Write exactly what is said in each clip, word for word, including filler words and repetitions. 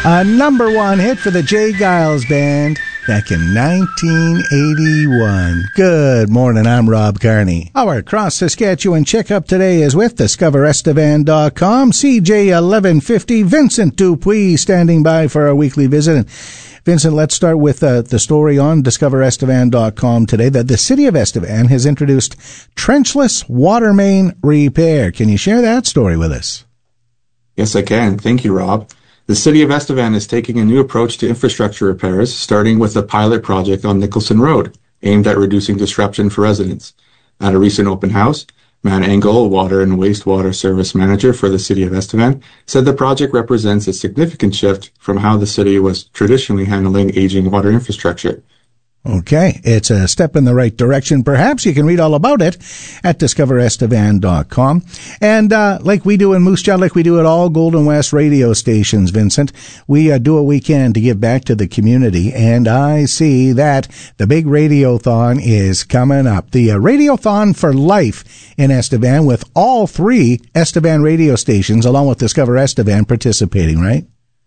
A number one hit for the Jay Giles Band back in nineteen eighty-one. Good morning, I'm Rob Carney. Our Cross Saskatchewan checkup today is with Discover Estevan dot com. C J eleven fifty, Vincent Dupuis standing by for our weekly visit. And Vincent, let's start with uh, the story on Discover Estevan dot com today that the city of Estevan has introduced trenchless water main repair. Can you share that story with us? Yes, I can. Thank you, Rob. The City of Estevan is taking a new approach to infrastructure repairs, starting with a pilot project on Nicholson Road, aimed at reducing disruption for residents. At a recent open house, Matt Engel, Water and Wastewater Service Manager for the City of Estevan, said the project represents a significant shift from how the city was traditionally handling aging water infrastructure. Okay, it's a step in the right direction. Perhaps you can read all about it at Discover Estevan dot com. And uh, like we do in Moose Jaw, like we do at all Golden West radio stations, Vincent, we uh, do what we can to give back to the community. And I see that the big Radiothon is coming up. The uh, Radiothon for Life in Estevan, with all three Estevan radio stations, along with Discover Estevan, participating, right?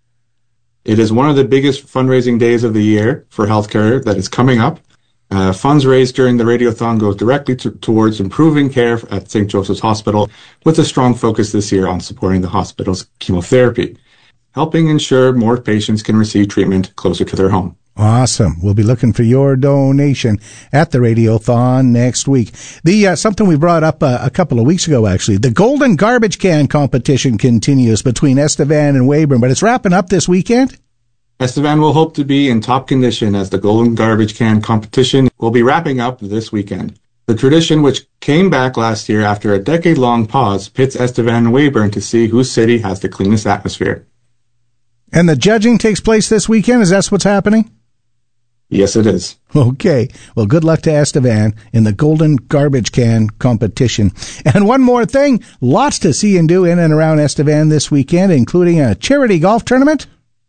It is one of the biggest fundraising days of the year for healthcare that is coming up. Uh, funds raised during the Radiothon go directly to, towards improving care at Saint Joseph's Hospital, with a strong focus this year on supporting the hospital's chemotherapy, helping ensure more patients can receive treatment closer to their home. Awesome. We'll be looking for your donation at the Radiothon next week. The uh, something we brought up uh, a couple of weeks ago, actually. The Golden Garbage Can competition continues between Estevan and Weyburn, but it's wrapping up this weekend. Estevan will hope to be in top condition as the Golden Garbage Can competition will be wrapping up this weekend. The tradition, which came back last year after a decade-long pause, pits Estevan and Weyburn to see whose city has the cleanest atmosphere. And the judging takes place this weekend? Is that what's happening? Yes, it is. Okay. Well, good luck to Estevan in the Golden Garbage Can competition. And one more thing, lots to see and do in and around Estevan this weekend, including a charity golf tournament.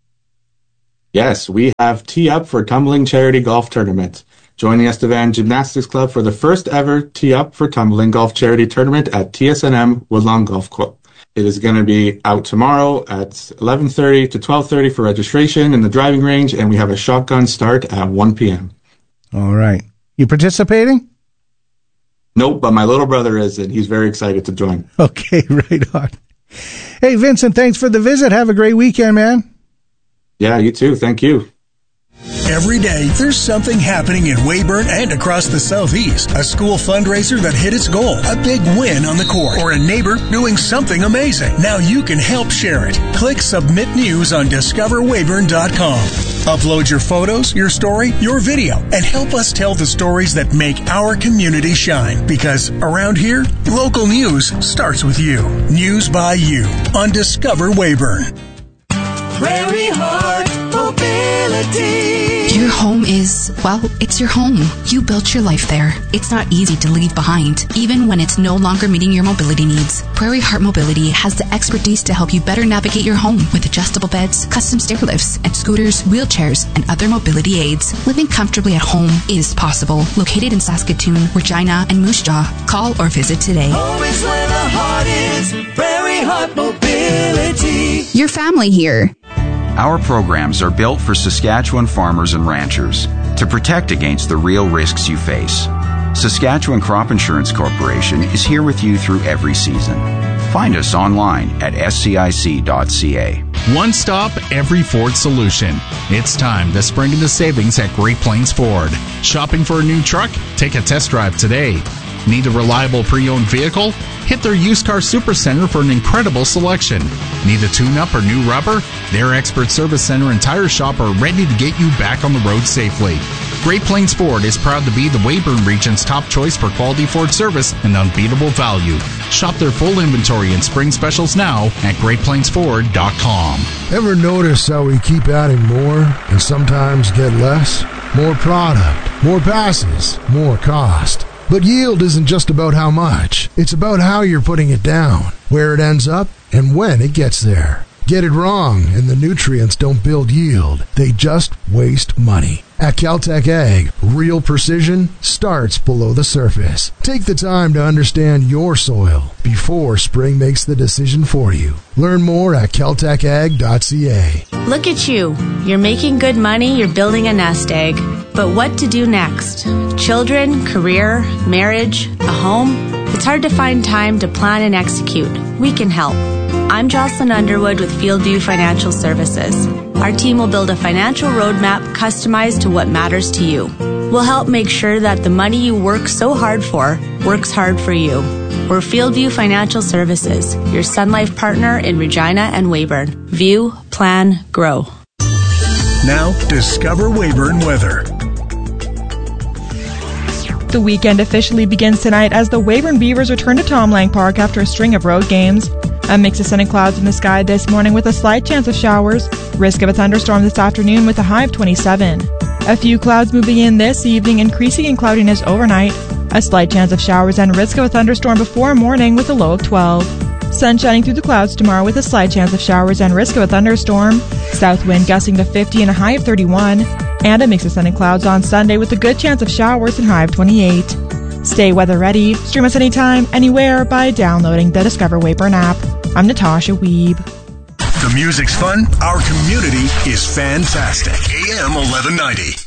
Yes, we have Tee Up for Tumbling Charity Golf Tournament. Join the Estevan Gymnastics Club for the first ever Tee Up for Tumbling Golf Charity Tournament at T S N M Woodlawn Golf Club. It is going to be out tomorrow at eleven thirty to twelve thirty for registration in the driving range, and we have a shotgun start at one p.m. All right. You participating? Nope, but my little brother is, and he's very excited to join. Okay, right on. Hey, Vincent, thanks for the visit. Have a great weekend, man. Yeah, you too. Thank you. Every day, there's something happening in Weyburn and across the southeast. A school fundraiser that hit its goal, a big win on the court, or a neighbor doing something amazing. Now you can help share it. Click Submit News on Discover Weyburn dot com. Upload your photos, your story, your video, and help us tell the stories that make our community shine. Because around here, local news starts with you. News by you on Discover Weyburn. Prairie Heart Mobility. Your home is, well, it's your home. You built your life there. It's not easy to leave behind, even when it's no longer meeting your mobility needs. Prairie Heart Mobility has the expertise to help you better navigate your home with adjustable beds, custom stair lifts, and scooters, wheelchairs, and other mobility aids. Living comfortably at home is possible. Located in Saskatoon, Regina, and Moose Jaw. Call or visit today. Home is where the heart is. Prairie Heart Mobility. Your family here. Our programs are built for Saskatchewan farmers and ranchers to protect against the real risks you face. Saskatchewan Crop Insurance Corporation is here with you through every season. Find us online at s c i c dot c a. One stop, every Ford solution. It's time to spring into savings at Great Plains Ford. Shopping for a new truck? Take a test drive today. Need a reliable pre-owned vehicle? Hit their used car supercenter for an incredible selection. Need a tune-up or new rubber? Their expert service center and tire shop are ready to get you back on the road safely. Great Plains Ford is proud to be the Weyburn region's top choice for quality Ford service and unbeatable value. Shop their full inventory and spring specials now at great plains ford dot com. Ever notice how we keep adding more and sometimes get less? More product, more passes, more cost. But yield isn't just about how much. It's about how you're putting it down, where it ends up, and when it gets there. Get it wrong, and the nutrients don't build yield. They just waste money. At Caltech Ag, real precision starts below the surface. Take the time to understand your soil before spring makes the decision for you. Learn more at caltech ag dot c a. Look at you. You're making good money, you're building a nest egg. But what to do next? Children, career, marriage, a home? It's hard to find time to plan and execute. We can help. I'm Jocelyn Underwood with Fieldview Financial Services. Our team will build a financial roadmap customized to what matters to you. We'll help make sure that the money you work so hard for works hard for you. We're Fieldview Financial Services, your Sun Life partner in Regina and Weyburn. View, plan, grow. Now, Discover Weyburn weather. The weekend officially begins tonight as the Weyburn Beavers return to Tom Lang Park after a string of road games. A mix of sun and clouds in the sky this morning with a slight chance of showers. Risk of a thunderstorm this afternoon with a high of twenty-seven. A few clouds moving in this evening, increasing in cloudiness overnight. A slight chance of showers and risk of a thunderstorm before morning with a low of twelve. Sun shining through the clouds tomorrow with a slight chance of showers and risk of a thunderstorm. South wind gusting to fifty and a high of thirty-one. And a mix of sun and clouds on Sunday with a good chance of showers and high of twenty-eight. Stay weather ready. Stream us anytime, anywhere by downloading the Discover Weyburn app. I'm Natasha Weeb. The music's fun. Our community is fantastic. A M eleven ninety.